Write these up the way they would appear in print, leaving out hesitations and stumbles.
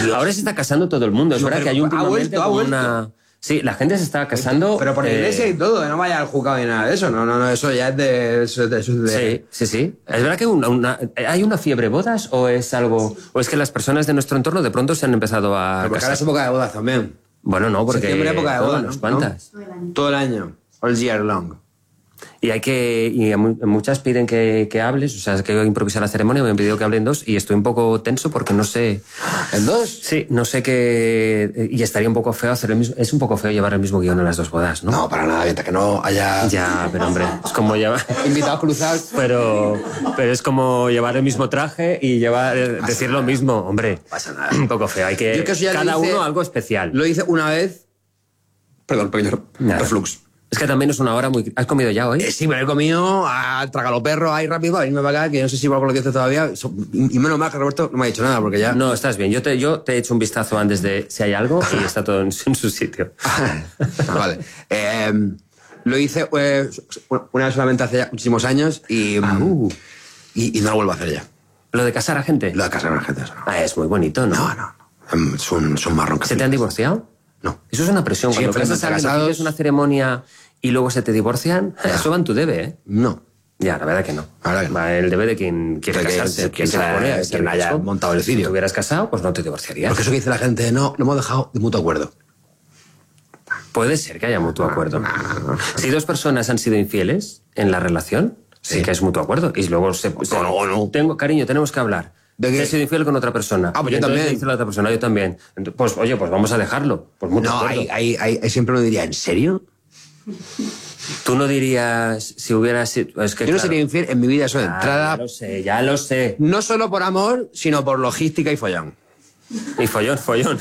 Ahora se está casando todo el mundo. Es verdad que hay últimamente ha vuelto. una... Sí, la gente se está casando... Pero por la iglesia y todo, no vaya al juzgado ni nada de eso. No, eso ya es de... Sí. Es verdad que ¿hay una fiebre bodas o es algo... o es que las personas de nuestro entorno de pronto se han empezado a Porque ahora casar? es época de bodas también. Bueno, no, porque... Septiembre, época de bodas, unas ¿no? cuantas. Todo el año. All year long. Y muchas piden que hables, o sea, que improvisar la ceremonia, me han pedido que hable en 2 y estoy un poco tenso porque no sé... ¿En 2? Sí, no sé qué... Y estaría un poco feo hacer el mismo... Es un poco feo llevar el mismo guión en las 2 bodas, ¿no? No, para nada, mientras que no haya... Ya, pero hombre, es como llevar... Invitados cruzados. Pero es como llevar el mismo traje y decir lo mismo, hombre. Pasa nada. Un poco feo, hay que... Yo que eso ya cada lo hice- uno algo especial. Lo hice una vez... Perdón, pequeño reflux. Es que también es una hora muy... ¿Has comido ya hoy? Sí, me lo he comido al tragaloperro ahí rápido para irme para acá, que no sé si vuelvo con lo que dice todavía. Y menos mal que Roberto no me ha dicho nada, porque ya... No, estás bien. Yo te he hecho un vistazo antes de si hay algo y está todo en su sitio. Vale. Lo hice una vez solamente hace ya muchísimos años y no lo vuelvo a hacer ya. ¿Lo de casar a gente? Lo de casar a la gente, eso no. Ah, es muy bonito, ¿no? No. Son marrón. ¿Se te han divorciado? No. Eso es una presión. Cuando Siempre casas a alguien, casados. haces una ceremonia y luego se te divorcian, eso va en tu debe, ¿eh? No. Ya, la verdad que no. La verdad que no. Va el debe de quien quiere casarse. quien haya montado el cirio. Si te hubieras casado, pues no te divorciarías. Porque eso que dice la gente, no, lo hemos dejado de mutuo acuerdo. Puede ser que haya mutuo acuerdo. Si 2 personas han sido infieles en la relación, sí que es mutuo acuerdo. Y luego cariño, tenemos que hablar. ¿De qué? He sido infiel con otra persona. Ah, pues Y yo entonces también. dice la otra persona, yo también. Pues oye, pues vamos a dejarlo. Pues mutuo No, acuerdo. hay siempre uno diría, ¿en serio? Tú no dirías si hubieras sido... Es que, Yo no claro. sería infiel en mi vida, eso de entrada. Ya lo sé. No solo por amor, sino por logística y follón. Y follón.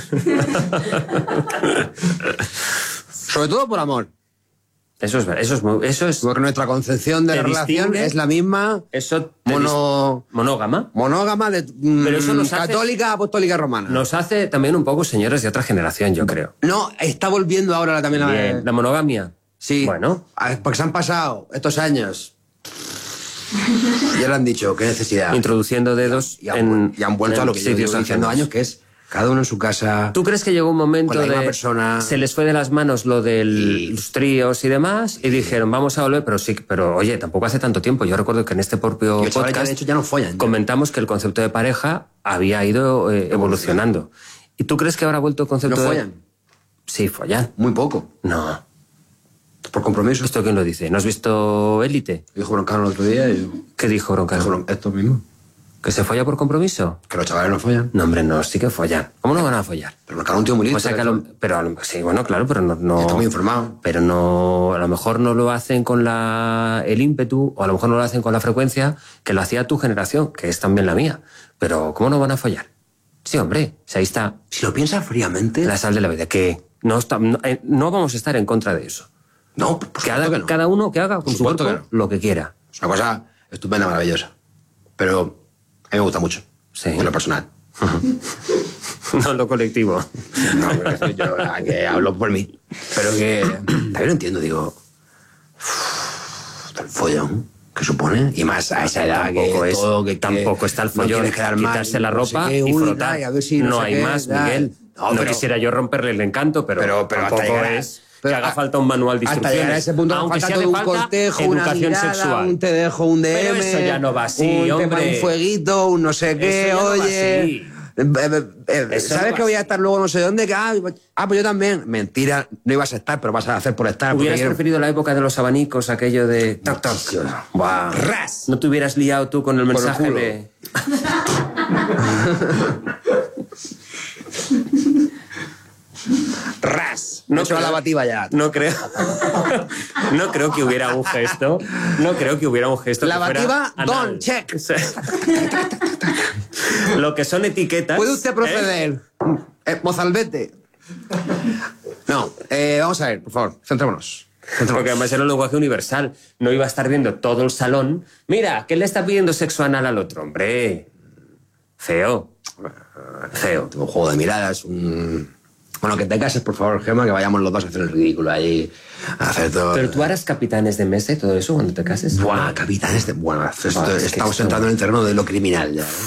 Sobre todo por amor. Eso es verdad. Eso es Porque nuestra concepción de Te la relación distingue. es la misma. eso monógama. Monógama de Pero eso nos hace- católica, apostólica, romana. Nos hace también un poco señores de otra generación, yo creo. No, está volviendo ahora también Bien, la monogamia. Sí. Bueno. Porque se han pasado estos años. Ya le han dicho, qué necesidad. Introduciendo dedos Y han vuelto a lo que yo sitios llevo diciendo ajenos. años, que es cada uno en su casa. ¿Tú crees que llegó un momento Con la de... misma persona. Se les fue de las manos lo de los tríos y demás y dijeron, vamos a volver, pero oye, tampoco hace tanto tiempo. Yo recuerdo que en este propio Y los chavales ya, podcast de hecho, ya no follan. comentamos que el concepto de pareja había ido evolucionando. ¿Y tú crees que ahora ha vuelto el ¿No concepto de... follan? Sí, follan. Muy poco. No. Por compromiso. ¿Esto quién lo dice? ¿No has visto Élite? Dijo Broncano el otro día y ¿Qué dijo Broncano? esto mismo. ¿Que se folla por compromiso? Que los chavales no follan. No, hombre, no, sí que follan. ¿Cómo no van a follar? Pero Broncano es un tío muy listo. O sea que sí, bueno, claro, pero no... Está muy informado. Pero no, a lo mejor no lo hacen con el ímpetu, o a lo mejor no lo hacen con la frecuencia que lo hacía tu generación, que es también la mía. Pero ¿cómo no van a follar? Sí, hombre, si ahí está Si lo piensas fríamente... la sal de la vida, que no vamos a estar en contra de eso. No, por supuesto que no. Cada uno que haga con Por su supuesto cuerpo que no. lo que quiera. Es una cosa estupenda, maravillosa. Pero a mí me gusta mucho. Sí. En lo personal. No lo colectivo. No, pero yo que hablo por mí. Pero que también lo entiendo, digo... El follón que supone. Y más a esa edad Tampoco está el no follón. quieres quedar mal, Quitarse la no sé ropa qué, y uy, frotar. ay, a ver si no sé hay qué, más, tal. Miguel. No, No pero- quisiera yo romperle el encanto, pero hasta tampoco llegar a- es pero que haga falta un manual de hasta instrucciones. llegar a ese punto aunque falta sea todo de un falta cortejo, una educación mirada, sexual. un te dejo, un DM... Pero eso ya no va así, un hombre. un fueguito, un no sé qué, Eso ya no va oye... así. Eso ¿Sabes no que va voy a así. estar luego no sé dónde? Que, pues yo también. Mentira, no ibas a estar, pero vas a hacer por estar. porque ¿Hubieras quiero- preferido la época de los abanicos, aquello de... Toc, toc? Buah. ¡Ras! ¿No te hubieras liado tú con el Por el mensaje culo. de... ¡Ras! No No se va creo- la bativa ya. No creo. No creo que hubiera un gesto. No creo que hubiera un gesto. La que fuera bativa, anal. don, check. O sea, lo que son etiquetas. ¿Puede usted ¿eh? proceder? Mozalbete. No, vamos a ver, por favor, centrémonos. Porque además era un lenguaje universal. No iba a estar viendo todo el salón. Mira, ¿qué le está pidiendo sexo anal al otro? Hombre, feo. Feo. Un juego de miradas, Bueno, que te cases, por favor, Gemma, que vayamos los dos a hacer el ridículo ahí, a hacer todo... Pero tú harás capitanes de mesa y todo eso cuando te cases. Buah, capitanes de... Bueno, Buah, es que estamos esto- entrando en el terreno de lo criminal ya.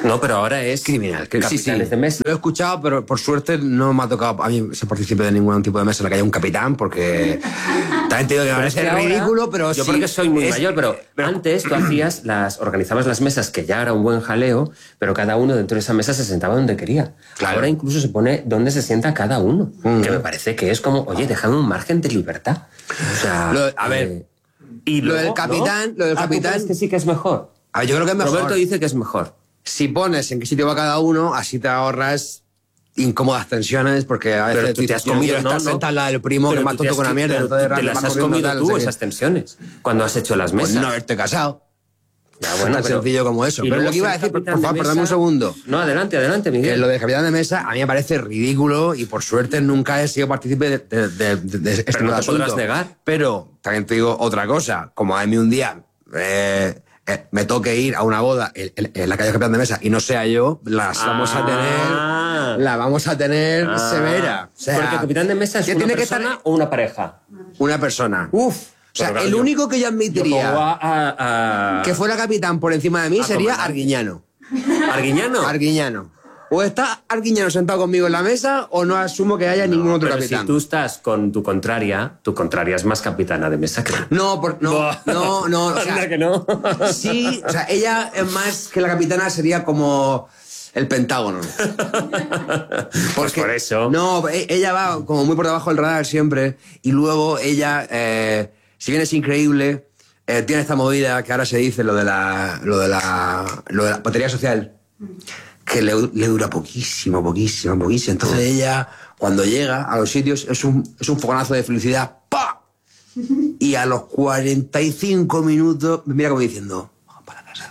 No, pero ahora es criminal. capitanes de mesa. Lo he escuchado, pero por suerte no me ha tocado a mí ser partícipe de ningún tipo de mesa en la que haya un capitán, porque también te digo que me parece ridículo, pero yo porque soy muy mayor, pero antes tú organizabas las mesas, que ya era un buen jaleo, pero cada uno dentro de esa mesa se sentaba donde quería. Claro. Ahora incluso se pone dónde se sienta cada uno, que me parece que es como, oye, déjame un margen de libertad. O sea, a ver, y lo del capitán, ¿no? ¿Tú crees que sí que es mejor? A ver, yo creo que es mejor. Roberto dice que es mejor. Si pones en qué sitio va cada uno, así te ahorras incómodas tensiones, porque a veces tú te has comido, estar sentado al lado del primo que más tonto con una mierda. Entonces, te las has comido tú, esas tensiones, cuando has hecho las mesas. Pues no haberte casado. Ya, bueno, tan sencillo como eso. Pero lo que iba a decir, por favor, perdame un segundo. No, adelante, Miguel. Lo de capitán de mesa a mí me parece ridículo y por suerte nunca he sido partícipe de este pero no te podrás negar. Pero también te digo otra cosa. Como a mí un día me toque ir a una boda en la calle capitán de mesa y no sea yo, la vamos a tener severa. O sea, porque capitán de mesa es una tiene persona que estar, o una pareja. Una persona. O sea, claro, el único que yo admitiría que fuera capitán por encima de mí sería Arguiñano. ¿Arguiñano? Arguiñano. O está Arguiñano sentado conmigo en la mesa o no asumo que haya ningún otro capitán. Si tú estás con tu contraria es más capitana de mesa que... No. O sea, que no. Sí, o sea, ella es más que la capitana, sería como el Pentágono. Pues por eso. No, ella va como muy por debajo del radar siempre y luego ella, si bien es increíble, tiene esta movida que ahora se dice lo de la batería social, que le dura poquísimo. Entonces ella, cuando llega a los sitios, es un fogonazo de felicidad. ¡Pa! Y a los 45 minutos me mira como diciendo, vamos para casa.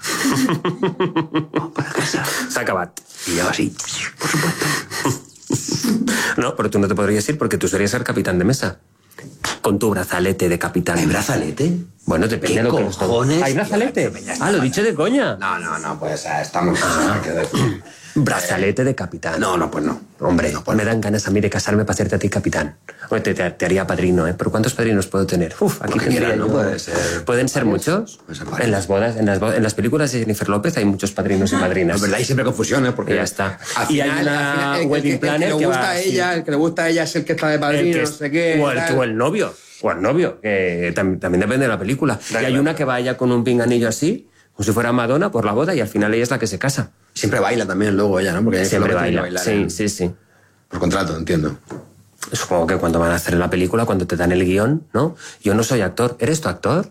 S'ha acabat. Y yo así, por supuesto. No, pero tú no te podrías ir porque tú serías el capitán de mesa. Con tu brazalete de capitán. ¿Hay brazalete? Bueno, depende de lo que cojones? ¿Hay brazalete? Lo he dicho de coña. No, pues estamos... Brazalete de capitán. No, pues no. Hombre, pues me dan ganas a mí de casarme para hacerte a ti capitán. Oye, te haría padrino, ¿eh? ¿Pero cuántos padrinos puedo tener? Aquí tendría yo... Puede ser. ¿Pueden ser muchos? En las bodas, en las películas de Jennifer López hay muchos padrinos y madrinas. Es verdad, hay siempre confusiones porque... Y ya está. Y hay una wedding planner que el que le gusta a ella es el que está de padrino, no sé qué... O el novio. Que también depende de la película. Y hay una que vaya con un pinganillo así, como si fuera Madonna, por la boda, y al final ella es la que se casa. Siempre baila también luego ella, ¿no? Porque siempre baila. Sí. Por contrato, entiendo. Supongo que cuando van a hacer la película, cuando te dan el guión, ¿no? Yo no soy actor. ¿Eres tu actor?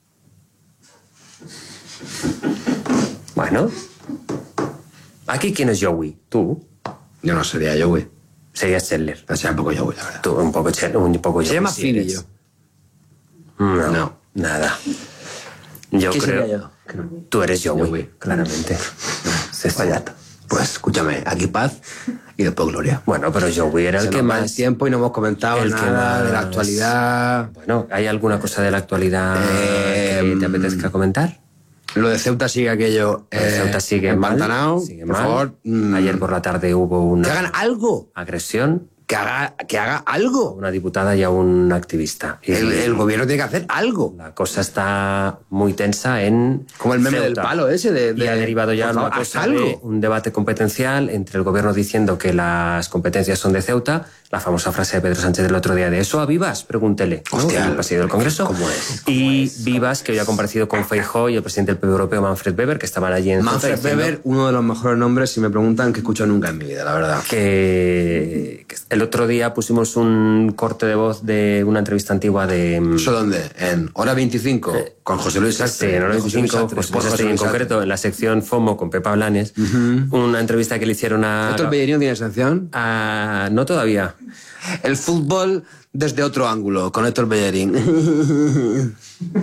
Bueno. ¿Aquí quién es Joey? ¿Tú? Yo no sería Joey. Serías Chandler. Sería un poco Joey, la verdad. Tú, un poco Joey. Se llama Phoebe, yo. No, nada. Yo ¿Qué creo... sería yo? Tú eres Joey, claramente. Vaya. Pues escúchame, aquí paz y después gloria. Bueno, pero Joey era el que más... el tiempo y no hemos comentado nada de la actualidad. Bueno, ¿hay alguna cosa de la actualidad que te apetezca comentar? Lo de Ceuta sigue aquello. Ceuta sigue empantanado. Sigue por favor. Ayer por la tarde hubo una... Que hagan algo. Agresión. Que haga algo. Una diputada y a un activista. El gobierno tiene que hacer algo. La cosa está muy tensa en... Como el meme Ceuta. del palo ese. Y ha derivado ya una cosa de un debate competencial entre el gobierno diciendo que las competencias son de Ceuta, la famosa frase de Pedro Sánchez del otro día de ¿eso a Vivas? Pregúntele. Hostia, en el pasillo del Congreso. ¿Cómo es? Y Vivas, que hoy ha comparecido con Feijóo y el presidente del PP Europeo, Manfred Weber, que estaban allí en Manfred Weber, uno de los mejores nombres, si me preguntan, que he escuchado nunca en mi vida, la verdad. Que el otro día pusimos un corte de voz de una entrevista antigua de... ¿Eso dónde? En Hora 25, con José Luis Sastre. Sí, en Hora 25, José Luis Sastre, en concreto, en la sección FOMO con Pepa Blanes, una entrevista que le hicieron a... ¿Héctor Bellerín tiene sección? No todavía. El fútbol desde otro ángulo, con Héctor Bellerín.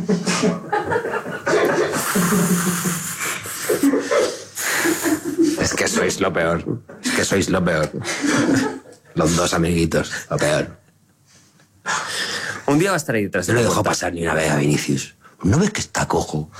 Es que sois lo peor. Los dos amiguitos, lo peor. Un día va a estar ahí detrás de No la le dejó puerta. pasar ni una vez a Vinicius. ¿No ves que está cojo?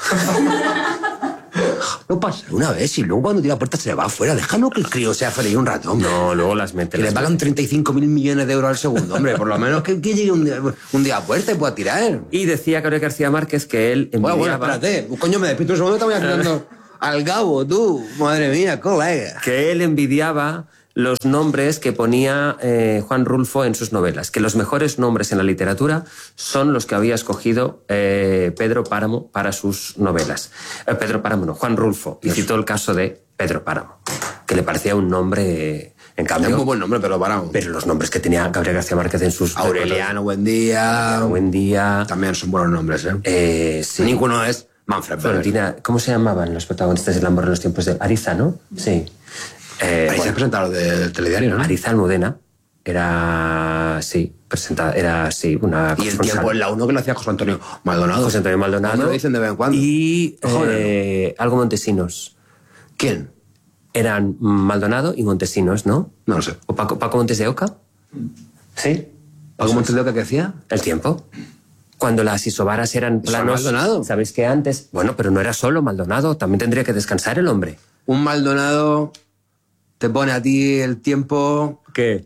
No pasa una vez y luego cuando tira la puerta se le va afuera. Déjalo que el crío sea feliz un rato, hombre. No, luego las mete. Que le pagan 35.000 millones de euros al segundo, hombre. Por lo menos que llegue un día a puerta y pueda tirar. Y decía Gabriel García Márquez que él Bueno, envidiaba... espérate. Coño, me despido un segundo y te voy haciendo al Gabo, tú. Madre mía, colega. Que él envidiaba los nombres que ponía Juan Rulfo en sus novelas, que los mejores nombres en la literatura son los que había escogido Pedro Páramo para sus novelas. Pedro Páramo no, Juan Rulfo, y citó el caso de Pedro Páramo, que le parecía un nombre, en cambio... Es muy buen nombre, Pedro Páramo. Pero los nombres que tenía Gabriel García Márquez en sus... Aureliano, buen día. Buen día. También son buenos nombres, ¿eh? Sí. Ninguno es Manfred Weber. Florentina, ¿cómo se llamaban los protagonistas del amor en los tiempos de Ariza, no? Sí. Ahí se presentado del telediario, ¿no? Ariza Almudena era, sí, presentada, era, sí, una... Y el tiempo en la 1 que lo hacía José Antonio Maldonado. José Antonio Maldonado. Me lo dicen de vez en cuando. Y algo Montesinos. ¿Quién? Eran Maldonado y Montesinos, ¿no? No lo sé. ¿O Paco Montes de Oca? Sí. ¿Paco Montes de Oca qué hacía? El tiempo. Cuando las isobaras eran planos... Maldonado. ¿Sabéis que antes? Bueno, pero no era solo Maldonado, también tendría que descansar el hombre. Un Maldonado te pone a ti el tiempo... ¿Qué?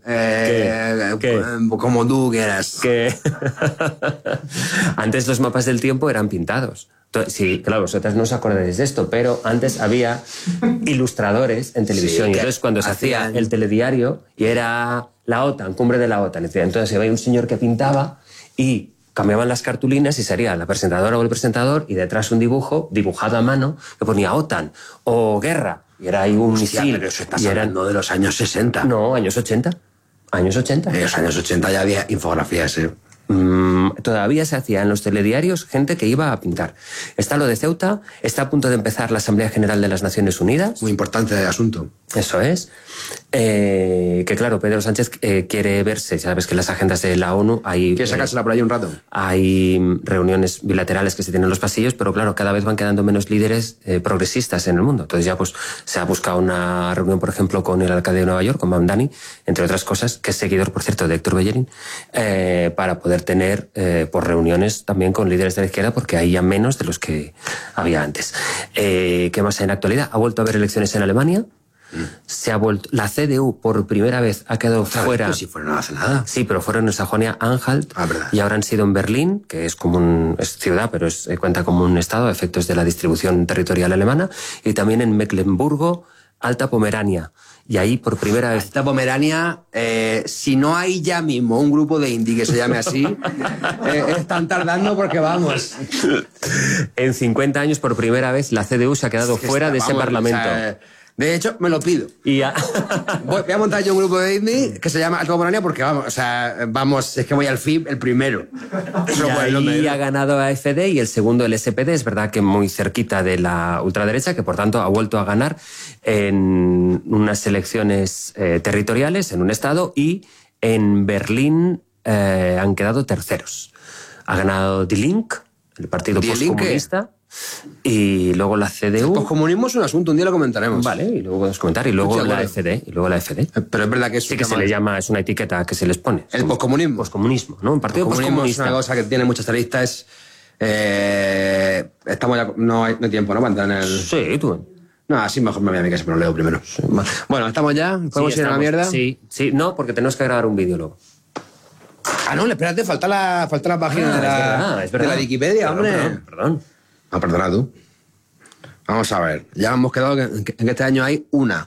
Como tú quieras. Que antes los mapas del tiempo eran pintados. Sí, claro, vosotras no os acordáis de esto, pero antes había ilustradores en televisión. Sí, y entonces cuando se hacía el telediario y era la OTAN, cumbre de la OTAN, entonces había un señor que pintaba y cambiaban las cartulinas y sería la presentadora o el presentador y detrás un dibujo dibujado a mano que ponía OTAN o guerra. Y era ahí un misil. Pero eso estás hablando de los años 60. No, años 80. Años 80. En los años 80 ya había infografías, ¿eh? Todavía se hacía en los telediarios gente que iba a pintar. Está lo de Ceuta, está a punto de empezar la Asamblea General de las Naciones Unidas. Muy importante el asunto. Eso es. Que claro, Pedro Sánchez quiere verse, sabes que en las agendas de la ONU hay... ¿Quieres sacársela por ahí un rato? Hay reuniones bilaterales que se tienen en los pasillos, pero claro, cada vez van quedando menos líderes progresistas en el mundo. Entonces ya pues se ha buscado una reunión, por ejemplo, con el alcalde de Nueva York, con Mamdani, entre otras cosas, que es seguidor, por cierto, de Héctor Bellerín, para poder tener por reuniones también con líderes de la izquierda, porque hay ya menos de los que había antes. ¿Qué más hay en la actualidad? Ha vuelto a haber elecciones en Alemania. Se ha vuelto... La CDU por primera vez ha quedado fuera... Pues si fuera no hace nada. Sí, pero fueron en Sajonia-Anhalt y ahora han sido en Berlín, que es como es ciudad, pero cuenta como un estado a efectos de la distribución territorial alemana, y también en Mecklemburgo, Alta Pomerania. Y ahí por primera vez... Alta Pomerania, si no hay ya mismo un grupo de indie que se llame así, están tardando porque vamos. En 50 años por primera vez la CDU se ha quedado fuera de ese parlamento. O sea, de hecho, me lo pido. Y ya... voy a montar yo un grupo de indie que se llama Alta Pomerania porque vamos, es que voy al FIB el primero. Y ahí ha ganado AfD y el segundo el SPD, es verdad que muy cerquita de la ultraderecha, que por tanto ha vuelto a ganar en unas elecciones territoriales en un estado, y en Berlín han quedado terceros. Ha ganado Die Linke, el partido postcomunista. Y luego la CDU... El poscomunismo es un asunto, un día lo comentaremos. Vale, y luego podemos comentar. Y luego la FD. Pero es verdad que sí que se le llama, es una etiqueta que se les pone. El poscomunismo. Poscomunismo, ¿no? Un partido poscomunista. Es una cosa que tiene muchas aristas. Estamos ya... No hay tiempo, ¿no? Para entrar en el... Sí, tú... No, así mejor me voy a mi casa, pero lo leo primero. Sí. Bueno, ¿estamos ya? ¿Podemos ir a la mierda? Sí, no, porque tenemos que grabar un vídeo luego. Ah, no, espérate, falta la página de la Wikipedia, hombre. Perdón. No, perdona tú. Vamos a ver. Ya hemos quedado en que este año hay una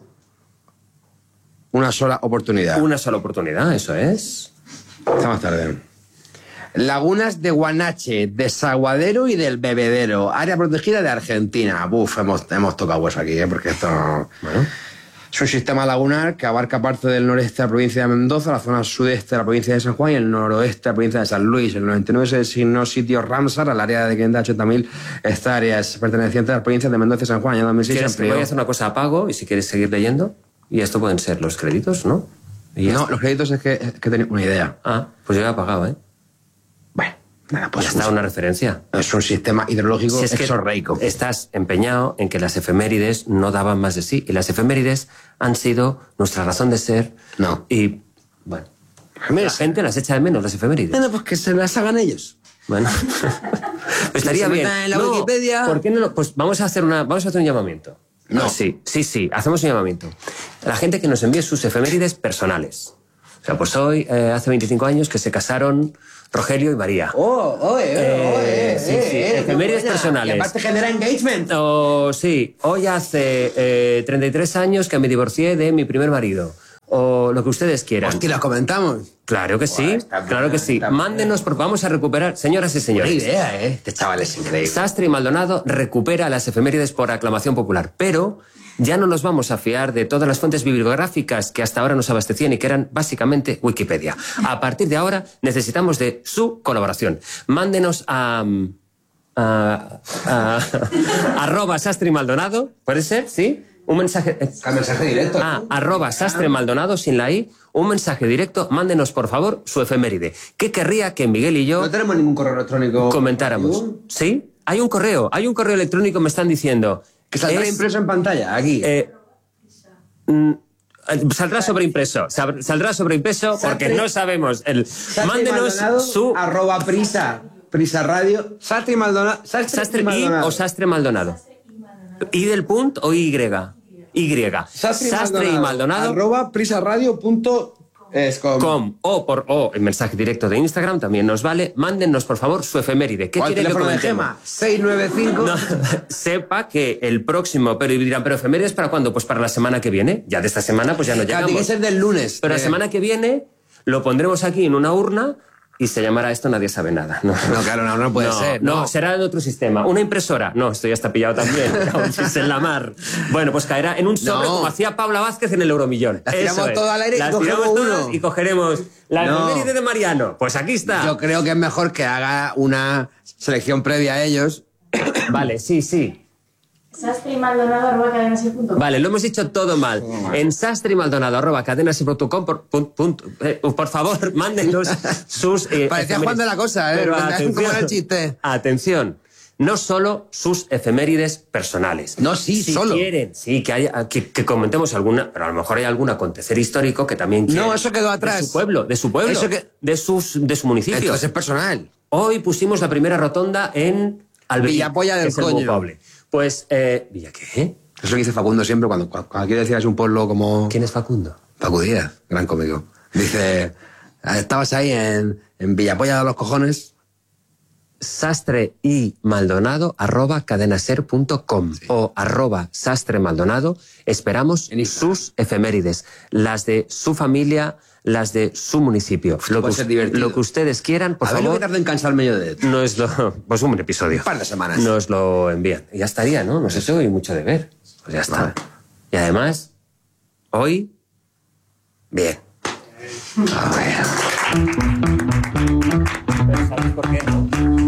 sola oportunidad. Una sola oportunidad, eso es. Está más tarde. Lagunas de Guanache, Desaguadero y del Bebedero. Área protegida de Argentina. Buf, hemos tocado hueso aquí, porque esto... Bueno. Es un sistema lagunar que abarca parte del noreste de la provincia de Mendoza, la zona sudeste de la provincia de San Juan y el noroeste de la provincia de San Luis. En el 99 se designó sitio Ramsar al área de 580.000 hectáreas pertenecientes a las provincias de Mendoza y San Juan. En 2006 voy a hacer una cosa a pago y si quieres seguir leyendo. Y esto pueden ser los créditos, ¿no? No, los créditos es que tenía una idea. Ah, pues yo ya he pagado, ¿eh? Bueno. Nada, pues está una referencia. Es un sistema hidrológico exorreico. Estás empeñado en que las efemérides no daban más de sí. Y las efemérides han sido nuestra razón de ser. No. Y, bueno, la gente las echa de menos, las efemérides. Bueno, pues que se las hagan ellos. Bueno. Pues estaría bien. En la Wikipedia. ¿Por qué no? Pues vamos a hacer un llamamiento. No. Sí, hacemos un llamamiento. La gente que nos envíe sus efemérides personales. O sea, pues hoy, hace 25 años que se casaron Rogelio y María. Sí, efemérides personales. Y aparte genera engagement. Sí, hoy hace 33 años que me divorcié de mi primer marido. O lo que ustedes quieran. Hostia, ¿lo comentamos? Claro que sí, claro que sí. Mándenos, porque vamos a recuperar, señoras y señores. Buena idea, ¿eh? Este chaval es increíble. Sastre y Maldonado recupera las efemérides por aclamación popular, pero ya no nos vamos a fiar de todas las fuentes bibliográficas que hasta ahora nos abastecían y que eran básicamente Wikipedia. A partir de ahora necesitamos de su colaboración. Mándenos a @Sastre y Maldonado, ¿puede ser? ¿Sí? Un mensaje... mensaje directo. @Sastre Maldonado, sin la I, un mensaje directo, mándenos por favor su efeméride. ¿Qué querría que Miguel y yo... No tenemos ningún correo electrónico. Comentáramos. ¿Sí? Hay un correo electrónico, me están diciendo. Que saldrá impreso en pantalla, aquí. Saldrá sobreimpreso. Saldrá sobreimpreso porque no sabemos. Mándenos su... @prisa radio. Sastre y Maldonado. Sastre y o Sastre Maldonado. ¿Y del punto o Y? Sastre y Maldonado. @prisaradio.com. O el mensaje directo de Instagram también nos vale. Mándennos, por favor, su efeméride. ¿Qué quiere que comentemos? Gema? 695. No, sepa que el próximo... Pero dirán, ¿pero efemérides para cuándo? Pues para la semana que viene. Ya de esta semana pues ya no llegamos. Tiene que ser del lunes. Pero la semana que viene lo pondremos aquí en una urna... Y se llamará esto Nadie Sabe Nada. No, claro, no puede ser. No, será en otro sistema. Una impresora. No, esto ya está pillado también. Es en la mar. Bueno, pues caerá en un sobre como hacía Paula Vázquez en el Euromillón. Las tiramos todo al aire y cogemos uno. Y cogeremos la efeméride de Mariano. Pues aquí está. Yo creo que es mejor que haga una selección previa a ellos. Vale, sí. sastreymaldonado@cadenaser.com. Vale, lo hemos dicho todo mal. En sastreymaldonado@cadenaser.com por favor, mándenos sus... Parecía Juan de la Cosa, Pero ¿cómo era el chiste? Atención, no solo sus efemérides personales. No, sí, si solo. Quieren, sí, que comentemos alguna, pero a lo mejor hay algún acontecer histórico que también quieren. No, eso quedó atrás. De su pueblo, Eso que... de su municipio. Entonces es personal. Hoy pusimos la primera rotonda en Alberín, Villapolla del Coño. Pues, ¿Villa qué? Eso es lo que dice Facundo siempre cuando quiere decir es un pueblo como... ¿Quién es Facundo? Facu Díaz, gran cómico. Dice, estabas ahí en Villapolla de los cojones. Sastre y Maldonado @cadenaser.com o @Sastre Maldonado. Esperamos sus efemérides, las de su familia, las de su municipio. Lo que ustedes quieran, por favor. A ver lo que tarda en cansarme yo de esto. Pues un episodio. Un par de semanas. Nos lo envían. Y ya estaría, ¿no? No sé si hay mucho de ver. Pues ya está. Vale. Y además, hoy, bien. A ver. ¿Sabes por qué no?